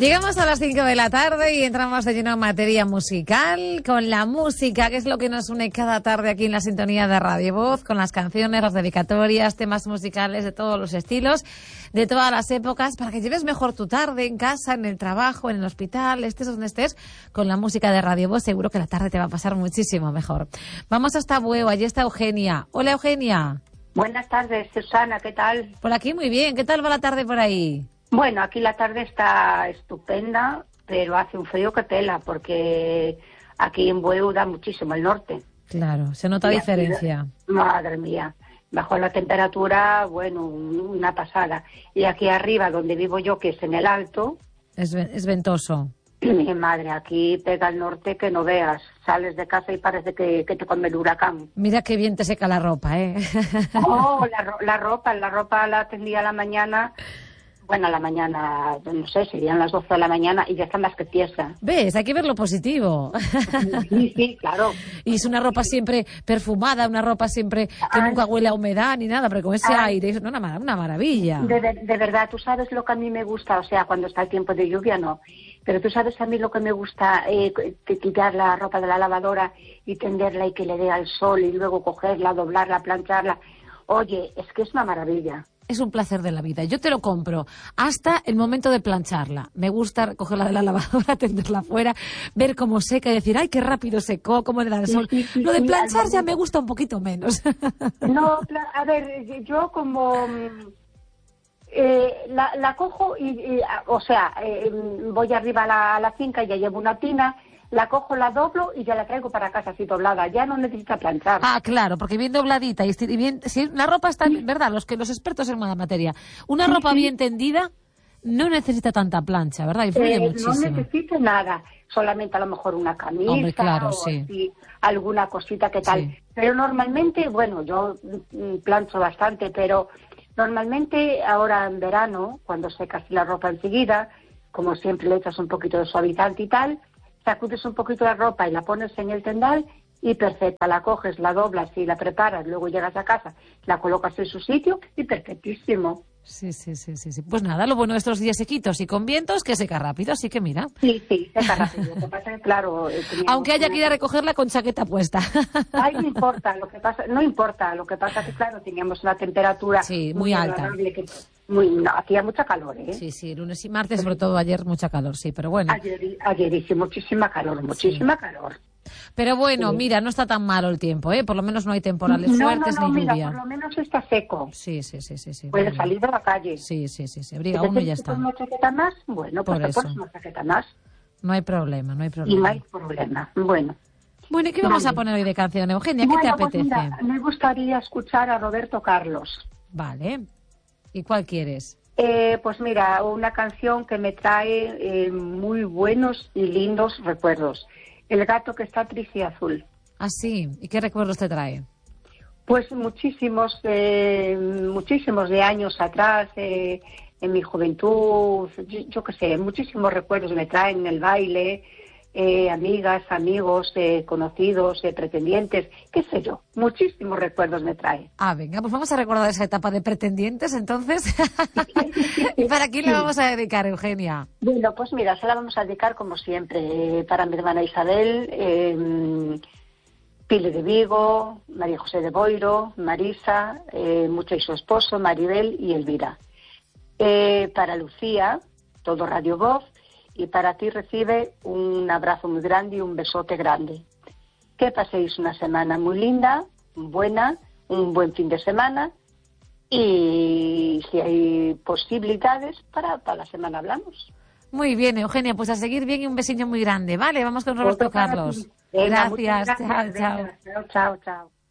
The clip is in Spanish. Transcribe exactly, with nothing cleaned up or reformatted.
Llegamos a las cinco de la tarde y entramos de lleno en materia musical, con la música, que es lo que nos une cada tarde aquí en la sintonía de Radio Voz, con las canciones, las dedicatorias, temas musicales de todos los estilos, de todas las épocas, para que lleves mejor tu tarde en casa, en el trabajo, en el hospital, estés donde estés, con la música de Radio Voz, seguro que la tarde te va a pasar muchísimo mejor. Vamos hasta Bueu, allí está Eugenia. Hola, Eugenia. Buenas tardes, Susana, ¿qué tal? Por aquí muy bien, ¿qué tal va la tarde por ahí? Bueno, aquí la tarde está estupenda, pero hace un frío que pela, porque aquí en Bueu da muchísimo el norte. Claro, se nota y diferencia. Aquí, madre mía, bajo la temperatura, bueno, una pasada. Y aquí arriba, donde vivo yo, que es en el alto... Es, es ventoso. Mi madre, aquí pega el norte que no veas. Sales de casa y parece que, que te come el huracán. Mira qué bien te seca la ropa, ¿eh? Oh, la, la ropa, la ropa la tendía a la mañana... Bueno, a la mañana, no sé, serían las doce de la mañana y ya están más que tiesas. ¿Ves? Hay que ver lo positivo. Sí, sí, claro. Y es una ropa siempre perfumada, una ropa siempre que Ay. nunca huele a humedad ni nada, pero con ese Ay. aire es una, una maravilla. De, de, de verdad, tú sabes lo que a mí me gusta, o sea, cuando está el tiempo de lluvia, no. Pero tú sabes a mí lo que me gusta, eh, quitar la ropa de la lavadora y tenderla y que le dé al sol y luego cogerla, doblarla, plancharla. Oye, es que es una maravilla. Es un placer de la vida. Yo te lo compro hasta el momento de plancharla. Me gusta cogerla de la lavadora, tenderla fuera, ver cómo seca y decir, ¡ay, qué rápido secó! ¿Cómo le da el sol? Sí, sí, sí, lo de planchar sí, ya me gusta un poquito menos. No, a ver, yo como... Eh, la, la cojo y, y o sea, eh, voy arriba a la, a la finca y ya llevo una tina... La cojo, la doblo y ya la traigo para casa así doblada. Ya no necesita planchar. Ah, claro, porque bien dobladita y bien, si la ropa está, sí. ¿verdad? Los que los expertos en la materia, una sí, ropa sí. bien tendida no necesita tanta plancha, ¿verdad? Influye eh, muchísimo. No necesita nada, solamente a lo mejor una camisa. Hombre, claro, o sí. así, alguna cosita que tal. Sí. Pero normalmente, bueno, yo plancho bastante, pero normalmente ahora en verano, cuando secas la ropa enseguida, como siempre le echas un poquito de suavizante y tal, sacudes un poquito la ropa y la pones en el tendal y perfecta, la coges, la doblas y la preparas, luego llegas a casa, la colocas en su sitio y perfectísimo. Sí, sí, sí, sí, sí. Pues nada, lo bueno de estos días sequitos y con vientos que seca rápido, así que mira. Sí, sí, seca rápido. Lo que pasa es que, claro... Aunque haya que ir a recogerla con chaqueta puesta. Ay, no importa, lo que pasa, no importa, lo que pasa es que, claro, teníamos una temperatura... Sí, muy, muy alta. Que, muy, no, hacía mucha calor, ¿eh? Sí, sí, lunes y martes, sobre todo ayer, mucha calor, sí, pero bueno. Ayer, ayer hice muchísima calor, muchísima sí. calor. Pero bueno, sí. mira, no está tan malo el tiempo, ¿eh? Por lo menos no hay temporales no, fuertes no, no, ni mira, lluvia. Por lo menos está seco. Sí, sí, sí, sí, sí. Puedes salir de la calle. Sí, sí, sí, sí. Abriga uno y ya está. ¿Una chaqueta más? Bueno, pues por te pones una chaqueta más. No hay problema, no hay problema. Y no hay problema. Bueno. Bueno, ¿y qué vamos vale. a poner hoy de canción, Eugenia? ¿Qué bueno, te apetece? Pues mira, me gustaría escuchar a Roberto Carlos. Vale. ¿Y cuál quieres? Eh, pues mira, una canción que me trae eh, muy buenos y lindos recuerdos. El gato que está triste y azul. Ah, sí. ¿Y qué recuerdos te trae? Pues muchísimos, eh, muchísimos de años atrás, eh, en mi juventud, yo, yo qué sé, muchísimos recuerdos me traen el baile, eh, amigas, amigos, eh, conocidos, eh, pretendientes, qué sé yo, muchísimos recuerdos me trae. Ah, venga, pues vamos a recordar esa etapa de pretendientes, entonces. ¿Y para quién sí. la vamos a dedicar, Eugenia? Bueno, pues mira, se la vamos a dedicar como siempre, eh, para mi hermana Isabel, eh, Pili de Vigo, María José de Boiro, Marisa, eh, Mucho y su esposo, Maribel y Elvira. Eh, para Lucía, todo Radio Voz, y para ti recibe un abrazo muy grande y un besote grande. Que paséis una semana muy linda, buena, un buen fin de semana, y si hay posibilidades, para, para la semana hablamos. Muy bien, Eugenia, pues a seguir bien y un besillo muy grande, ¿vale? Vamos con Roberto Carlos. Venga, gracias, gracias, chao, chao. Chao, chao, chao.